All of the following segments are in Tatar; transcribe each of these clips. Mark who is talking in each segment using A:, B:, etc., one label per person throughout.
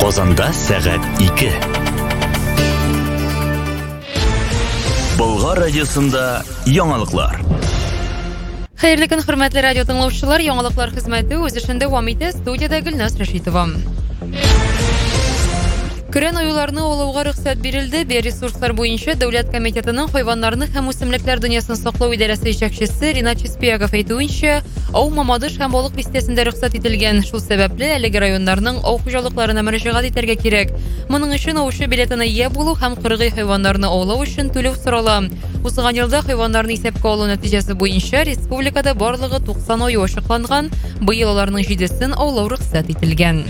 A: Казанда сәгать 2. Болгар радиосында яңалыклар.
B: Хәерле көн, хөрмәтле радио тыңлаучылар, яңалыклар хезмәте үз эшендә дәвам итә. Студиядә Гөлназ Рәшитова. Көрән аюларны аулауга рөхсәт бирелде. Биоресурслар буенча Дәүләт комитетының хайваннарны һәм үсемлекләр дөньясын саклау идарәсе җитәкчесе Ринат Чеспиягов әйтүенчә, ау Мамадыш һәм балык бистәсендә рөхсәт ителгән. Шул сәбәпле әлеге районнарның ау хуҗалыкларына мөрәҗәгать итәргә кирәк. Моның өчен аучы билетына ия булу һәм кыргый хайваннарны аулау өчен түләү сорала. Узган елда хайваннарны исәпкә алу нәтиҗәсе буенча республикада барлыгы 90 аю ачыкланган. Быел аларның 7-сен аулау рөхсәт ителгән.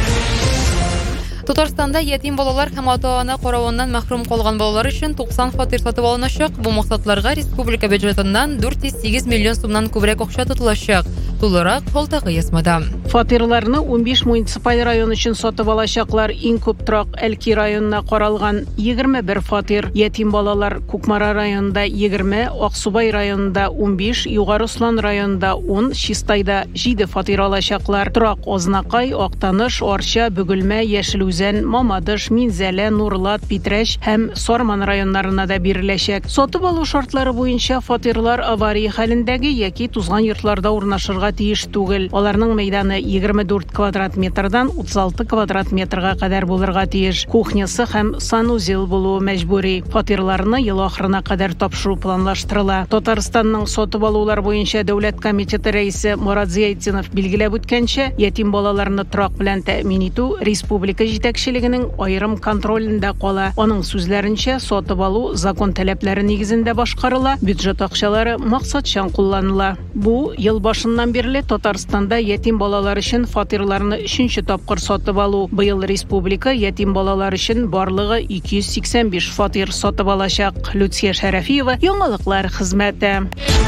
B: Татарстанда ятим балалар һәм ата-ана каравыннан мәхрүм калган балалар өчен 90 фатир сатып алыначак. Бу максатларга республика бюджетыннан 408 миллион сумнан күбрәк акча тотылачак. Тулырак Халтагы язмада.
C: Фатирларны 15 муниципаль район өчен сатып алачаклар. Иң күп торак Әлки районына каралган 21 фатир, ятим балалар Кукмара районында 20, Аксубай районында 15, Югары Услан районында 10, Чистайда 7 фатир алачаклар. Торак Ознакай, Актаныш, Арча, Бөгелмә, Яшелүзән, Мамадыш, Минзәлә, Нурлат, Питрәч һәм Сарман районнарына да биреләчәк. Сатып алу шартлары буенча фатирлар авария хәлендәге яки тузган йортларда урнашырга тиеш түгел. Аларның мәйданы 24 квадрат метрдан 36 квадрат метрга кадәр булырга тиеш. Кухнясы һәм санузел булуы мәҗбүри. Фатирларны ел ахырына кадәр тапшыру планлаштырыла. Татарстанның сатып алулар буенча Дәүләт комитеты рәисе Мурат Зиятдинов билгеләп үткәнчә, ятим балаларны торак белән тәэмин итү республика җитәкчелегенең аерым контролендә кала. Аның сүзләренчә, сатып алу закон таләпләре нигезендә башкарыла, бюджет акчалары максатчан кулланыла. Бу ел башыннан бирле Татарстанда ятим балалар өчен фатирларны 3нче тапкыр сатып алу. Быел республика ятим балалар өчен барлыгы 285 фатир сатып алачак. Люция Шәрәфиева, яңалыклар хезмәте.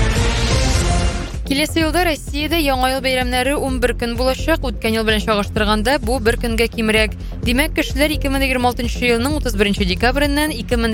B: Киләсе елда Россиядә яңа ел бәйрәмнәре 11 көн булачак. Үткән ел белән чагыштырганда бу 1 көнгә кимрәк. Димәк, кешеләр 2026 елның 31 декабреннән